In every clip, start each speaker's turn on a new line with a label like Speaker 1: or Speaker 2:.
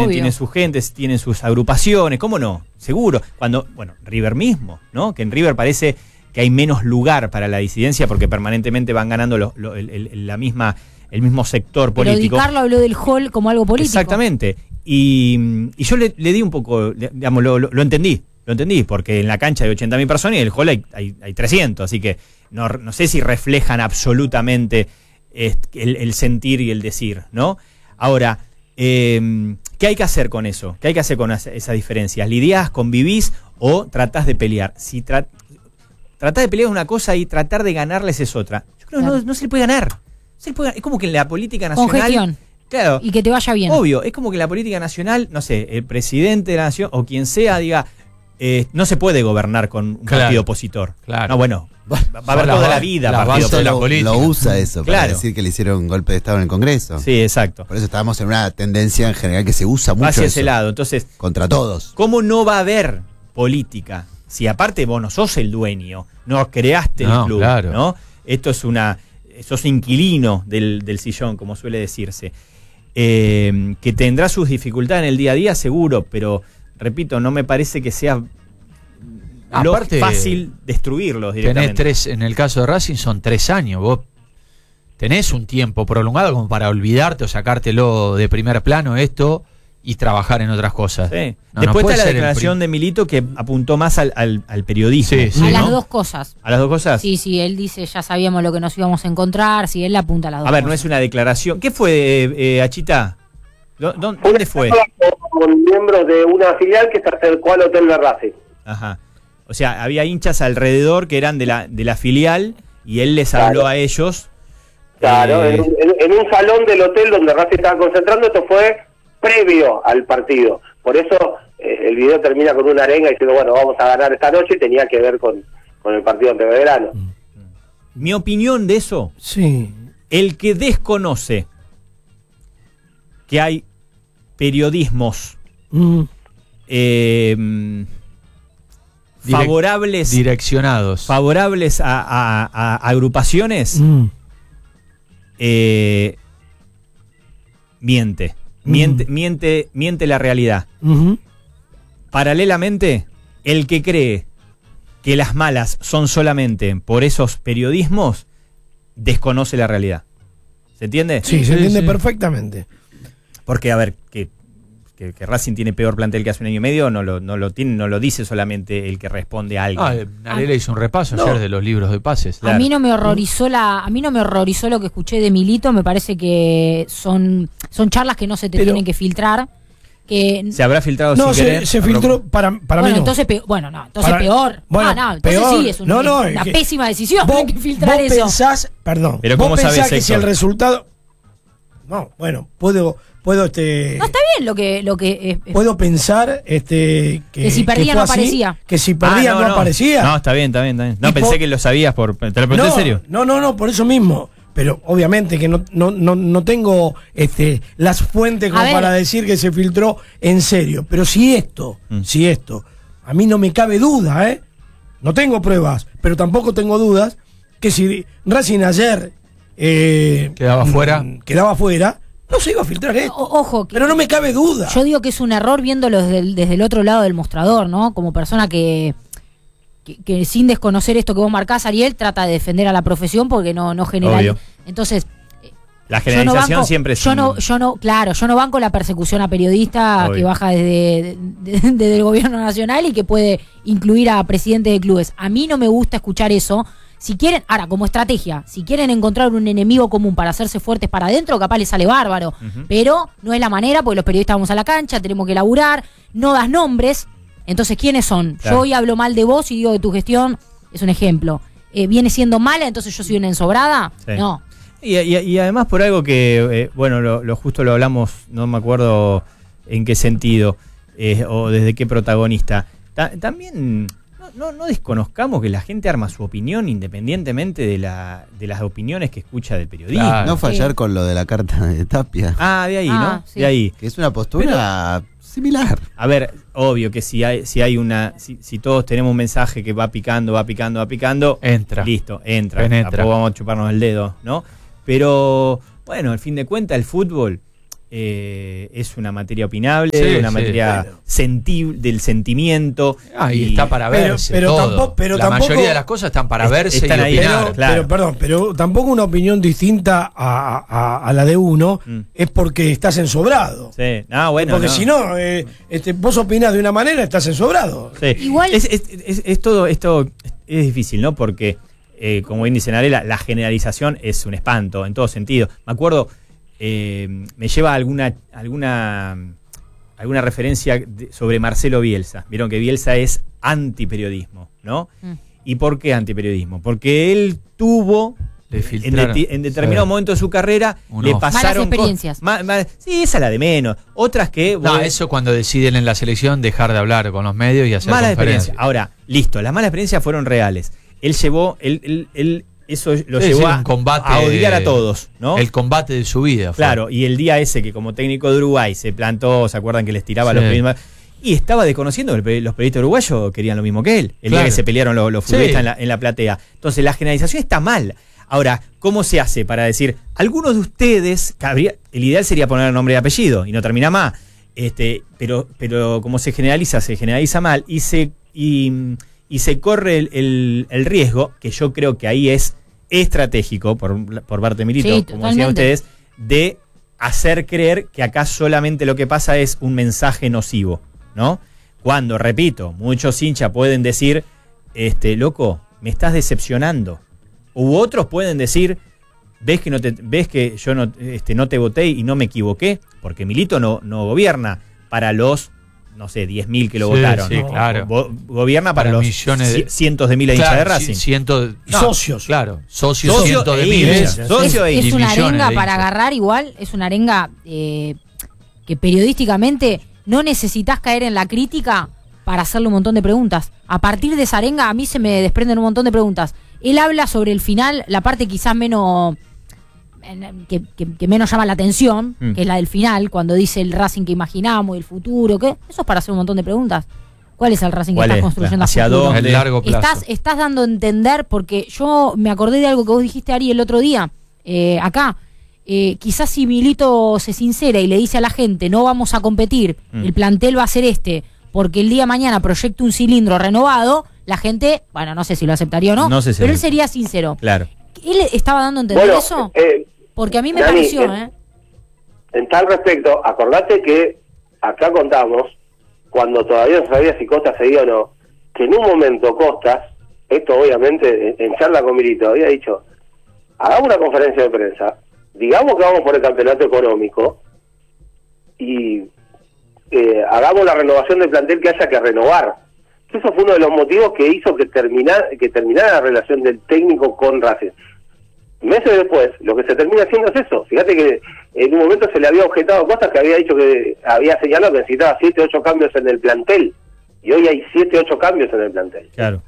Speaker 1: tienen sus gentes, tienen sus agrupaciones, ¿cómo no? Seguro. River mismo, ¿no? Que en River parece que hay menos lugar para la disidencia porque permanentemente van ganando el mismo sector político.
Speaker 2: Pero Di Carlo habló del hall como algo político.
Speaker 1: Exactamente. Y yo le di un poco, digamos, lo entendí, porque en la cancha hay 80.000 personas y en el hall hay 300, así que no sé si reflejan absolutamente el sentir y el decir, ¿no? Ahora, ¿qué hay que hacer con eso? ¿Qué hay que hacer con esas diferencias? ¿Lidiás, convivís o tratás de pelear? Si tratar de pelear es una cosa y tratar de ganarles es otra. Yo creo que no se le puede ganar. Es como que en la política nacional...
Speaker 2: Con gestión.
Speaker 1: Claro.
Speaker 2: Y que te vaya bien.
Speaker 1: Obvio, es como que en la política nacional, no sé, el presidente de la nación o quien sea diga, no se puede gobernar con un partido opositor.
Speaker 3: Claro.
Speaker 1: No, bueno, va a haber toda la vida partido
Speaker 4: base de la
Speaker 1: política.
Speaker 4: Lo usa eso para decir que le hicieron un golpe de Estado en el Congreso.
Speaker 1: Sí, exacto.
Speaker 4: Por eso estábamos en una tendencia en general que se usa mucho
Speaker 1: hacia
Speaker 4: eso,
Speaker 1: ese lado. Entonces,
Speaker 4: contra todos.
Speaker 1: ¿Cómo no va a haber política si aparte vos no sos el dueño, no creaste el club,
Speaker 3: claro.
Speaker 1: ¿no? Esto es sos inquilino del sillón, como suele decirse. Que tendrá sus dificultades en el día a día, seguro, pero repito, no me parece que sea
Speaker 3: aparte,
Speaker 1: fácil destruirlos directamente.
Speaker 3: En el caso de Racing son 3 años, vos tenés un tiempo prolongado como para olvidarte o sacártelo de primer plano esto y trabajar en otras cosas.
Speaker 1: Sí. Después está la declaración de Milito que apuntó más al periodismo.
Speaker 3: Sí,
Speaker 2: a las dos cosas.
Speaker 1: ¿A las dos cosas?
Speaker 2: Sí, él dice, ya sabíamos lo que nos íbamos a encontrar, sí, él le apunta a las dos cosas.
Speaker 1: A ver, no es una declaración. ¿Qué fue, Achita? ¿Dónde fue?
Speaker 5: Con miembros de una filial que se acercó al hotel de Racing.
Speaker 1: Ajá. O sea, había hinchas alrededor que eran de la filial y él les habló a ellos.
Speaker 5: Claro, en un salón del hotel donde Racing estaba concentrando. Esto fue previo al partido. Por eso el video termina con una arenga diciendo, bueno, vamos a ganar esta noche, y tenía que ver con el partido ante Belgrano.
Speaker 1: Mi opinión de eso,
Speaker 6: sí.
Speaker 1: El que desconoce que hay periodismos
Speaker 3: direccionados,
Speaker 1: favorables a agrupaciones, miente la realidad. Paralelamente, el que cree que las malas son solamente por esos periodismos, desconoce la realidad. ¿Se entiende?
Speaker 6: Sí, se entiende perfectamente.
Speaker 1: Porque, a ver, que Racing tiene peor plantel que hace un año y medio, no lo dice solamente el que responde a alguien.
Speaker 3: Narela hizo un repaso ayer de los libros de pases.
Speaker 2: Claro. A mí no me horrorizó lo que escuché de Milito. Me parece que son charlas que no se te tienen que filtrar. Que
Speaker 1: se habrá filtrado
Speaker 6: se filtró para mí no.
Speaker 2: Entonces peor. Entonces sí, es una pésima decisión.
Speaker 6: Vos,
Speaker 2: hay que filtrar
Speaker 6: vos
Speaker 2: eso.
Speaker 6: Pensás, perdón.
Speaker 1: Pero ¿cómo
Speaker 6: vos
Speaker 1: sabés,
Speaker 6: pensás que
Speaker 1: Héctor?
Speaker 6: si el resultado puedo
Speaker 2: No, está bien lo que
Speaker 6: puedo pensar que
Speaker 2: si perdía no aparecía.
Speaker 6: Que si perdía no aparecía.
Speaker 1: No, está bien. No, pensé que lo sabías te lo pregunté en serio.
Speaker 6: No, por eso mismo. Pero obviamente que no tengo las fuentes como para decir que se filtró en serio. Pero si esto, a mí no me cabe duda, no tengo pruebas, pero tampoco tengo dudas que si Racing ayer
Speaker 3: quedaba
Speaker 6: fuera, no se iba a filtrar esto.
Speaker 2: Ojo,
Speaker 6: pero no me cabe duda.
Speaker 2: Yo digo que es un error viéndolo desde el otro lado del mostrador, ¿no? Como persona que sin desconocer esto que vos marcás, Ariel, trata de defender a la profesión porque no genera.
Speaker 1: Obvio.
Speaker 2: Entonces,
Speaker 1: la generalización siempre es
Speaker 2: yo no banco la persecución a periodistas que baja desde el gobierno nacional y que puede incluir a presidentes de clubes. A mí no me gusta escuchar eso. Si quieren, ahora, como estrategia, si quieren encontrar un enemigo común para hacerse fuertes para adentro, capaz les sale bárbaro. Pero no es la manera, porque los periodistas vamos a la cancha, tenemos que laburar, no das nombres. Entonces, ¿quiénes son? Claro. Yo hoy hablo mal de vos y digo que tu gestión es un ejemplo. ¿Viene siendo mala, entonces yo soy una ensobrada? Sí. No.
Speaker 1: Y además por algo que, lo justo lo hablamos, no me acuerdo en qué sentido, o desde qué protagonista. También no desconozcamos que la gente arma su opinión independientemente de las opiniones que escucha del periodismo.
Speaker 4: Claro. No fallar con lo de la carta de Tapia.
Speaker 1: De ahí, ¿no?
Speaker 2: Sí.
Speaker 1: De ahí.
Speaker 4: Que es una postura similar.
Speaker 1: A ver, obvio que si todos tenemos un mensaje que va picando,
Speaker 3: entra.
Speaker 1: Listo, entra.
Speaker 3: Penetra.
Speaker 1: Tampoco vamos a chuparnos el dedo, ¿no? Pero, bueno, al fin de cuentas, el fútbol es una materia opinable,
Speaker 3: Sí,
Speaker 1: una
Speaker 3: sí,
Speaker 1: materia del sentimiento.
Speaker 3: Y está para verse.
Speaker 6: pero
Speaker 3: todo.
Speaker 6: pero
Speaker 3: la
Speaker 6: tampoco,
Speaker 3: mayoría de las cosas están para verse
Speaker 1: están
Speaker 3: y
Speaker 1: ahí,
Speaker 3: opinar.
Speaker 1: claro.
Speaker 6: pero tampoco una opinión distinta a la de uno es porque estás ensobrado.
Speaker 1: Sí, bueno.
Speaker 6: Porque
Speaker 1: no.
Speaker 6: si no, vos opinás de una manera, estás ensobrado.
Speaker 1: Sí.
Speaker 2: Igual-
Speaker 1: es todo esto es difícil, ¿no? Porque, como bien dice Narela, la generalización es un espanto en todo sentido. Me acuerdo, me lleva alguna referencia sobre Marcelo Bielsa. Vieron que Bielsa es antiperiodismo, ¿no? ¿Y por qué antiperiodismo? Porque él tuvo... En determinado momento de su carrera le pasaron
Speaker 2: malas experiencias.
Speaker 1: Sí, esa es la de menos. Otras que...
Speaker 3: Eso cuando deciden en la selección dejar de hablar con los medios y hacer
Speaker 1: malas
Speaker 3: conferencias.
Speaker 1: experiencias. Ahora, listo, las malas experiencias fueron reales. Él llevó, eso lo
Speaker 3: Sí,
Speaker 1: llevó
Speaker 3: un combate,
Speaker 1: a odiar a todos, ¿no?
Speaker 3: El combate de su vida.
Speaker 1: Claro, y el día ese que como técnico de Uruguay se plantó, ¿se acuerdan que les tiraba
Speaker 3: Sí.
Speaker 1: los periodistas? Y estaba desconociendo que los periodistas uruguayos querían lo mismo que él, el
Speaker 3: Claro.
Speaker 1: día que se pelearon los futbolistas
Speaker 3: Sí.
Speaker 1: en la platea. Entonces, la generalización está mal. Ahora, ¿cómo se hace para decir, algunos de ustedes, el ideal sería poner el nombre y apellido y no termina más, pero como se generaliza mal y se corre el riesgo, que yo creo que ahí es estratégico por parte de Milito,
Speaker 2: Sí,
Speaker 1: como decían
Speaker 2: totalmente.
Speaker 1: ustedes, de hacer creer que acá solamente lo que pasa es un mensaje nocivo, ¿no? Cuando, repito, muchos hinchas pueden decir, loco, me estás decepcionando. U otros pueden decir, ves que yo no te voté y no me equivoqué, porque Milito no gobierna para los, no sé, 10.000 que lo votaron.
Speaker 3: Sí, claro.
Speaker 1: Gobierna para los
Speaker 3: millones de
Speaker 1: cientos de miles de hinchas de Racing.
Speaker 6: Socios.
Speaker 3: Claro, socios,
Speaker 1: Socio
Speaker 3: cientos de
Speaker 1: e
Speaker 3: miles.
Speaker 1: hinchas. Socio e
Speaker 2: es
Speaker 3: y
Speaker 2: una
Speaker 3: millones
Speaker 2: arenga
Speaker 3: de
Speaker 2: para
Speaker 3: hinchas.
Speaker 2: agarrar igual, es una arenga que periodísticamente no necesitas caer en la crítica para hacerle un montón de preguntas. A partir de esa arenga a mí se me desprenden un montón de preguntas. Él habla sobre el final, la parte quizás menos que menos llama la atención, que es la del final, cuando dice el Racing que imaginamos y el futuro, ¿qué? Eso es para hacer un montón de preguntas. ¿Cuál es el Racing que
Speaker 1: ¿Cuál
Speaker 2: estás
Speaker 1: es?
Speaker 2: construyendo
Speaker 1: ¿Hacia
Speaker 2: a futuro?
Speaker 1: dónde?
Speaker 3: El largo plazo.
Speaker 2: Estás dando a entender, porque yo me acordé de algo que vos dijiste, Ari, el otro día, acá. Quizás si Milito se sincera y le dice a la gente, no vamos a competir, el plantel va a ser porque el día de mañana proyecta un cilindro renovado, la gente, bueno, no sé si lo aceptaría o no,
Speaker 1: No sé si
Speaker 2: pero
Speaker 1: lo-
Speaker 2: él sería sincero.
Speaker 1: Claro.
Speaker 2: ¿Él estaba dando a entender
Speaker 5: Bueno,
Speaker 2: eso? Porque a mí me
Speaker 5: Dani,
Speaker 2: pareció,
Speaker 5: en tal respecto, acordate que acá contamos, cuando todavía no sabía si Costas seguía o no, que en un momento Costas, esto obviamente en charla con Milito, había dicho, hagamos una conferencia de prensa, digamos que vamos por el campeonato económico y hagamos la renovación del plantel que haya que renovar. Eso fue uno de los motivos que hizo que terminara la relación del técnico con Racing. Meses después, lo que se termina haciendo es eso. Fíjate que en un momento se le había objetado cosas que había dicho que había señalado que necesitaba 7, 8 cambios en el plantel. Y hoy hay 7, 8 cambios en el plantel.
Speaker 1: Claro.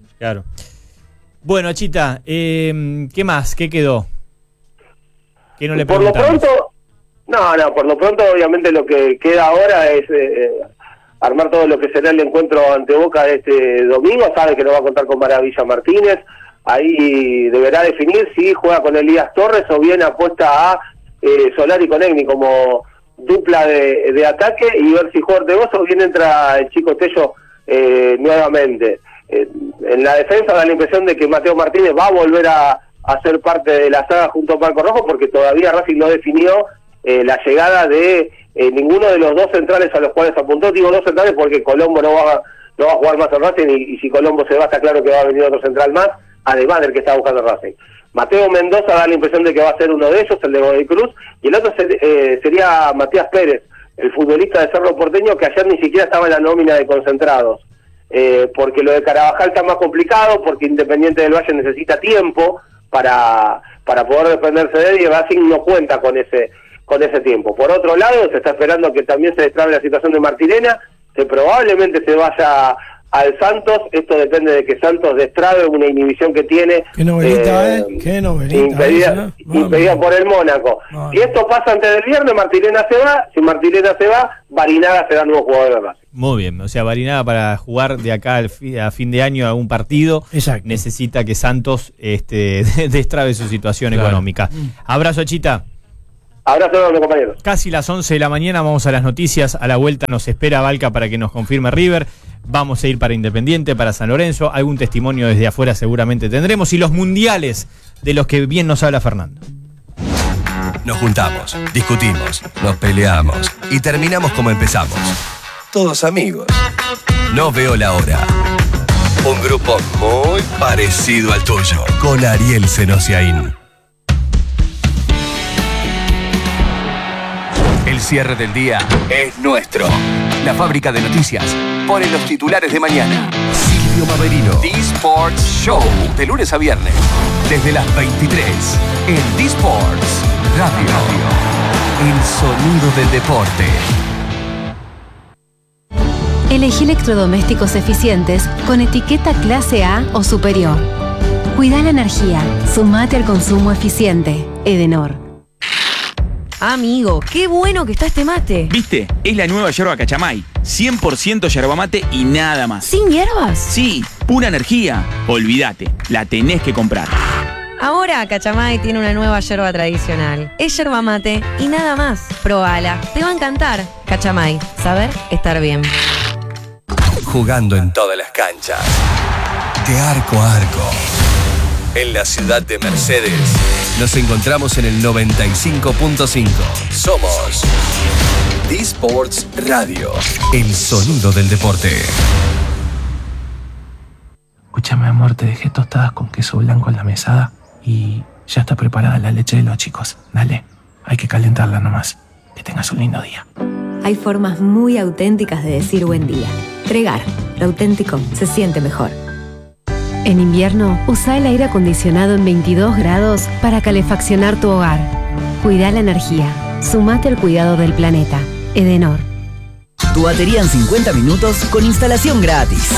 Speaker 1: Bueno, Chita, ¿qué más? ¿Qué quedó? ¿Qué no le
Speaker 5: Por lo
Speaker 1: preguntamos?
Speaker 5: pronto, por lo pronto obviamente lo que queda ahora es armar todo lo que será el encuentro ante Boca este domingo. Sabe que no va a contar con Maravilla Martínez. Ahí deberá definir si juega con Elías Torres o bien apuesta a Solari con Egni como dupla de ataque y ver si juega Ortegoza o bien entra el chico Tello nuevamente. En la defensa da la impresión de que Mateo Martínez va a volver a ser parte de la saga junto a Marco Rojo, porque todavía Racing no definió la llegada de ninguno de los dos centrales a los cuales apuntó. Digo dos centrales porque Colombo no va a jugar más en Racing y si Colombo se va está claro que va a venir otro central más, además del que está buscando Racing. Mateo Mendoza da la impresión de que va a ser uno de ellos, el de Godoy Cruz, y el otro sería Matías Pérez, el futbolista de Cerro Porteño, que ayer ni siquiera estaba en la nómina de concentrados. Porque lo de Carabajal está más complicado, porque Independiente del Valle necesita tiempo para poder defenderse de él y Racing no cuenta con ese tiempo. Por otro lado, se está esperando que también se destrabe la situación de Martirena, que probablemente se vaya al Santos. Esto depende de que Santos destrabe una inhibición que tiene
Speaker 6: Qué novelita, Qué novelita.
Speaker 5: impedida por el Mónaco.
Speaker 6: Vamos.
Speaker 5: Si esto pasa antes del viernes, Martirena se va. Si Martirena se va, Barinaga será nuevo jugador de Racing.
Speaker 1: Muy bien, o sea, Barinaga para jugar de acá a fin de año a un partido
Speaker 6: Exacto.
Speaker 1: necesita que Santos destrabe su situación
Speaker 3: Claro.
Speaker 1: económica. Abrazo, Chita.
Speaker 5: Abrazo, compañeros.
Speaker 1: Casi las 11 de la mañana, vamos a las noticias. A la vuelta nos espera Valca para que nos confirme River. Vamos a ir para Independiente, para San Lorenzo. Algún testimonio desde afuera seguramente tendremos. Y los mundiales de los que bien nos habla Fernando.
Speaker 7: Nos juntamos, discutimos, nos peleamos y terminamos como empezamos. Todos amigos. No veo la hora. Un grupo muy parecido al tuyo, con Ariel Senosiaín. El cierre del día es nuestro. La fábrica de noticias pone los titulares de mañana. Silvio Maverino, D-Sports Show, de lunes a viernes, desde las 23, en D-Sports Radio, el sonido del deporte.
Speaker 8: Elegí electrodomésticos eficientes con etiqueta clase A o superior. Cuida la energía, sumate al consumo eficiente. Edenor.
Speaker 9: Amigo, qué bueno que está este mate.
Speaker 10: ¿Viste? Es la nueva yerba Cachamay. 100% yerba mate y nada más.
Speaker 9: ¿Sin hierbas?
Speaker 10: Sí, pura energía. Olvídate, la tenés que comprar.
Speaker 9: Ahora Cachamay tiene una nueva yerba tradicional. Es yerba mate y nada más. Probala, te va a encantar. Cachamay, saber estar bien.
Speaker 7: Jugando en todas las canchas. De arco a arco. En la ciudad de Mercedes, nos encontramos en el 95.5. Somos D-Sports Radio, el sonido del deporte.
Speaker 11: Escúchame, amor, te dejé tostadas con queso blanco en la mesada y ya está preparada la leche de los chicos. Dale, hay que calentarla nomás. Que tengas un lindo día.
Speaker 8: Hay formas muy auténticas de decir buen día. Tregar, lo auténtico se siente mejor. En invierno, usa el aire acondicionado en 22 grados para calefaccionar tu hogar. Cuida la energía. Sumate al cuidado del planeta. Edenor.
Speaker 12: Tu batería en 50 minutos con instalación gratis.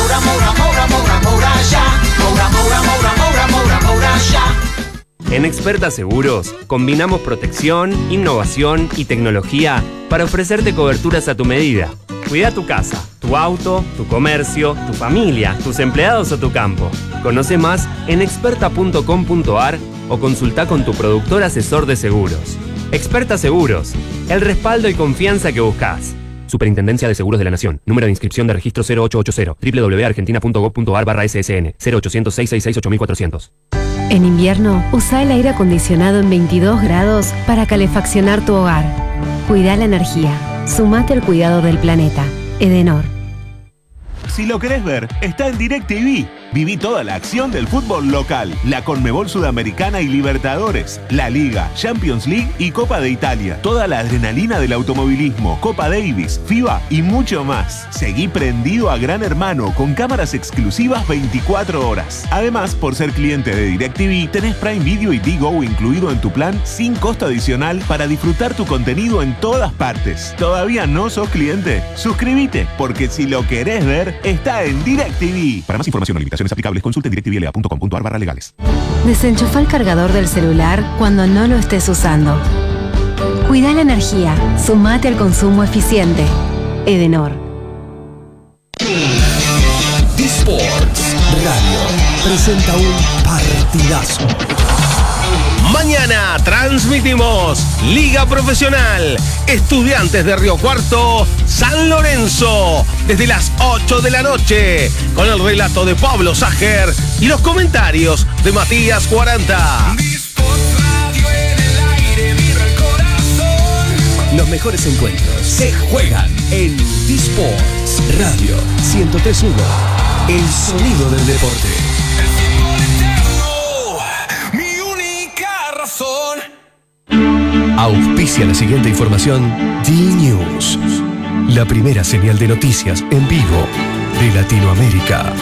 Speaker 13: En Experta Seguros, combinamos protección, innovación y tecnología para ofrecerte coberturas a tu medida. Cuida tu casa, tu auto, tu comercio, tu familia, tus empleados o tu campo. Conoce más en experta.com.ar o consulta con tu productor asesor de seguros. Experta Seguros, el respaldo y confianza que buscas. Superintendencia de Seguros de la Nación. Número de inscripción de registro 0880 www.argentina.gov.ar/ssn 0800 666 8400.
Speaker 8: En invierno, usa el aire acondicionado en 22 grados para calefaccionar tu hogar. Cuida la energía. Sumate al cuidado del planeta. Edenor.
Speaker 14: Si lo querés ver, está en DirecTV. Viví toda la acción del fútbol local, la Conmebol Sudamericana y Libertadores, la Liga, Champions League y Copa de Italia. Toda la adrenalina del automovilismo, Copa Davis, FIBA y mucho más. Seguí prendido a Gran Hermano con cámaras exclusivas 24 horas. Además, por ser cliente de DirecTV, tenés Prime Video y Digo incluido en tu plan sin costo adicional para disfrutar tu contenido en todas partes. ¿Todavía no sos cliente? Suscríbete, porque si lo querés ver, está en DirecTV. Para más información o limitaciones aplicables, consulte en directvla.com.ar/legales.
Speaker 8: Desenchufa el cargador del celular cuando no lo estés usando. Cuida la energía. Sumate al consumo eficiente. Edenor.
Speaker 7: D-Sports Radio presenta un partidazo.
Speaker 15: Mañana transmitimos Liga Profesional, Estudiantes de Río Cuarto, San Lorenzo, desde las 8 de la noche, con el relato de Pablo Sager y los comentarios de Matías 40.
Speaker 7: Los mejores encuentros se juegan en D-Sports Radio 103.1, el sonido del deporte. Auspicia la siguiente información D-News, la primera señal de noticias en vivo de Latinoamérica.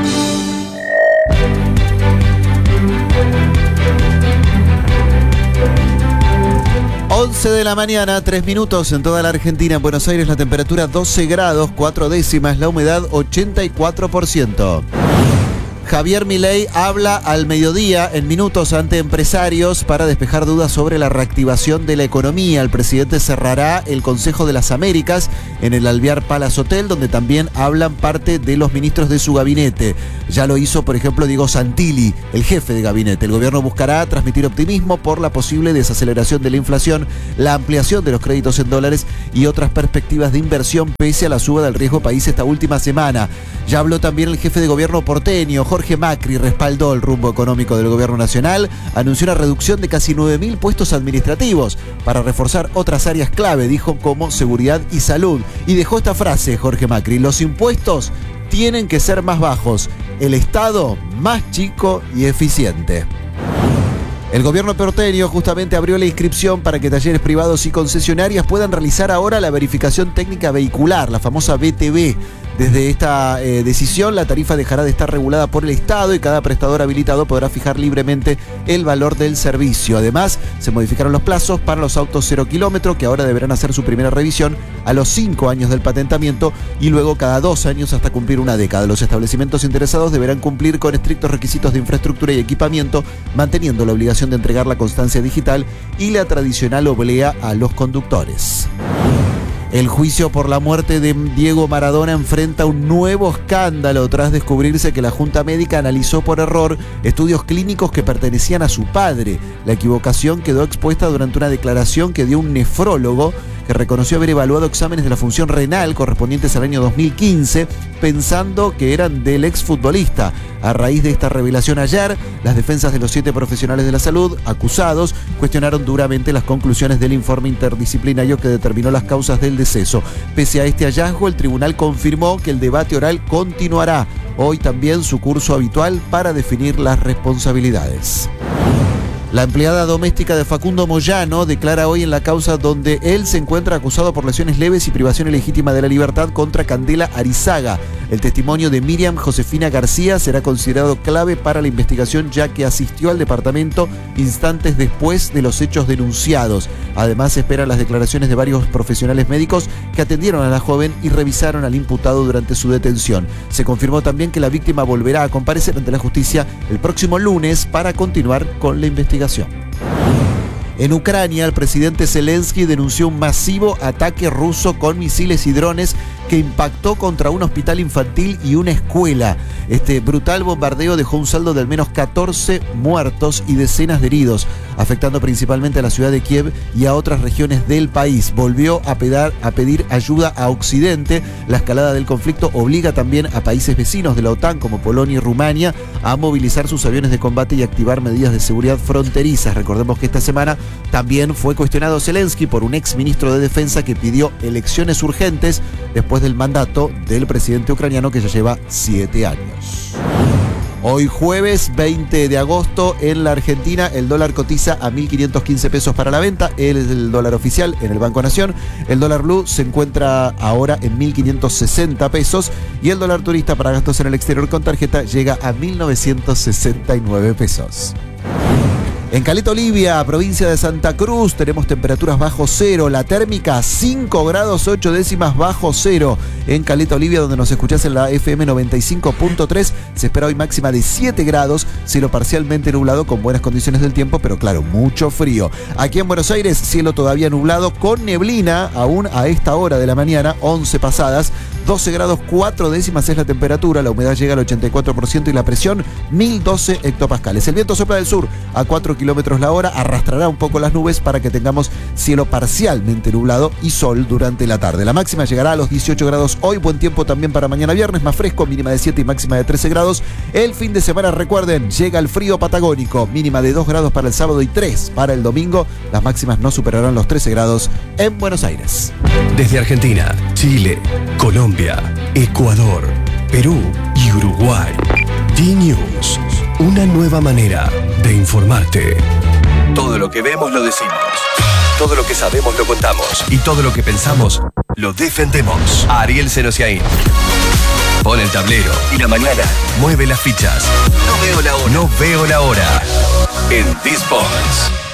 Speaker 4: De la mañana, 3 minutos en toda la Argentina. En Buenos Aires la temperatura 12 grados, 4 décimas, la humedad 84%. Javier Milei habla al mediodía en Minutos ante empresarios para despejar dudas sobre la reactivación de la economía. El presidente cerrará el Consejo de las Américas en el Alvear Palace Hotel, donde también hablan parte de los ministros de su gabinete. Ya lo hizo, por ejemplo, Diego Santilli, el jefe de gabinete. El gobierno buscará transmitir optimismo por la posible desaceleración de la inflación, la ampliación de los créditos en dólares y otras perspectivas de inversión pese a la suba del riesgo país esta última semana. Ya habló también el jefe de gobierno porteño, Jorge Macri, respaldó el rumbo económico del gobierno nacional, anunció una reducción de casi 9.000 puestos administrativos para reforzar otras áreas clave, dijo, como seguridad y salud. Y dejó esta frase, Jorge Macri: los impuestos tienen que ser más bajos, el Estado más chico y eficiente. El gobierno porteño justamente abrió la inscripción para que talleres privados y concesionarias puedan realizar ahora la verificación técnica vehicular, la famosa VTV. Desde esta decisión, la tarifa dejará de estar regulada por el Estado y cada prestador habilitado podrá fijar libremente el valor del servicio. Además, se modificaron los plazos para los autos 0 kilómetro, que ahora deberán hacer su primera revisión a los 5 años del patentamiento y luego cada 2 años hasta cumplir una década. Los establecimientos interesados deberán cumplir con estrictos requisitos de infraestructura y equipamiento, manteniendo la obligación de entregar la constancia digital y la tradicional oblea a los conductores. El juicio por la muerte de Diego Maradona enfrenta un nuevo escándalo tras descubrirse que la Junta Médica analizó por error estudios clínicos que pertenecían a su padre. La equivocación quedó expuesta durante una declaración que dio un nefrólogo que reconoció haber evaluado exámenes de la función renal correspondientes al año 2015, pensando que eran del exfutbolista. A raíz de esta revelación ayer, las defensas de los 7 profesionales de la salud acusados cuestionaron duramente las conclusiones del informe interdisciplinario que determinó las causas del deceso. Pese a este hallazgo, el tribunal confirmó que el debate oral continuará. Hoy también su curso habitual para definir las responsabilidades. La empleada doméstica de Facundo Moyano declara hoy en la causa donde él se encuentra acusado por lesiones leves y privación ilegítima de la libertad contra Candela Arizaga. El testimonio de Miriam Josefina García será considerado clave para la investigación, ya que asistió al departamento instantes después de los hechos denunciados. Además, se esperan las declaraciones de varios profesionales médicos que atendieron a la joven y revisaron al imputado durante su detención. Se confirmó también que la víctima volverá a comparecer ante la justicia el próximo lunes para continuar con la investigación. En Ucrania, el presidente Zelensky denunció un masivo ataque ruso con misiles y drones que impactó contra un hospital infantil y una escuela. Este brutal bombardeo dejó un saldo de al menos 14 muertos y decenas de heridos, afectando principalmente a la ciudad de Kiev y a otras regiones del país. Volvió a pedir ayuda a Occidente. La escalada del conflicto obliga también a países vecinos de la OTAN, como Polonia y Rumania, a movilizar sus aviones de combate y activar medidas de seguridad fronterizas. Recordemos que esta semana también fue cuestionado Zelensky por un ex ministro de Defensa que pidió elecciones urgentes después del mandato del presidente ucraniano, que ya lleva 7 años. Hoy jueves 20 de agosto en la Argentina el dólar cotiza a 1.515 pesos para la venta, es el dólar oficial en el Banco Nación. El dólar blue se encuentra ahora en 1.560 pesos y el dólar turista para gastos en el exterior con tarjeta llega a 1.969 pesos. En Caleta Olivia, provincia de Santa Cruz, tenemos temperaturas bajo cero. La térmica 5 grados 8 décimas bajo cero. En Caleta Olivia, donde nos escuchás en la FM 95.3, se espera hoy máxima de 7 grados, cielo parcialmente nublado con buenas condiciones del tiempo, pero claro, mucho frío. Aquí en Buenos Aires, cielo todavía nublado con neblina, aún a esta hora de la mañana, 11 pasadas. 12 grados 4 décimas es la temperatura, la humedad llega al 84% y la presión 1012 hectopascales. El viento sopla del sur a 4 kilómetros la hora, arrastrará un poco las nubes para que tengamos cielo parcialmente nublado y sol durante la tarde. La máxima llegará a los 18 grados hoy, buen tiempo también para mañana viernes, más fresco, mínima de 7 y máxima de 13 grados. El fin de semana, recuerden, llega el frío patagónico, mínima de 2 grados para el sábado y 3 para el domingo. Las máximas no superarán los 13 grados en Buenos Aires.
Speaker 7: Desde Argentina, Chile, Colombia, Ecuador, Perú y Uruguay. D-News, una nueva manera de informarte. Todo lo que vemos lo decimos. Todo lo que sabemos lo contamos. Y todo lo que pensamos lo defendemos. Ariel Senosiaín. Pon el tablero y la mañana mueve las fichas. No veo la hora. En D-Sports.